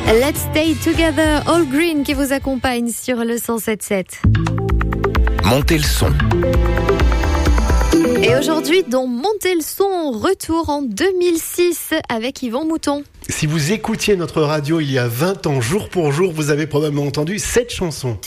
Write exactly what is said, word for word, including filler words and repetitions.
Let's Stay Together, All Green qui vous accompagne sur le cent sept sept. Montez le son. Et aujourd'hui, dans Montez le son, retour en deux mille six avec Yvan Mouton. Si vous écoutiez notre radio il y a vingt ans, jour pour jour, vous avez probablement entendu cette chanson.